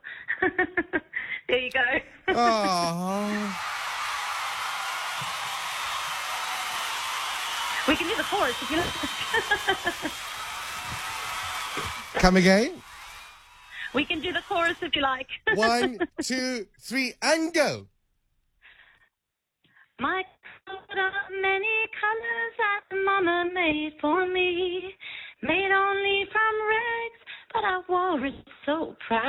There you go. Oh. We can do the chorus if you like. Come again? We can do the chorus if you like. 1, 2, 3, and go. My coat of many colors that Mama made for me, made only from rags, but I wore it so proud.